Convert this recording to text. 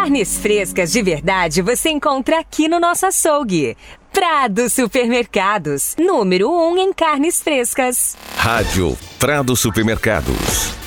Carnes frescas de verdade você encontra aqui no nosso açougue. Prado Supermercados, número 1 em carnes frescas. Rádio Prado Supermercados.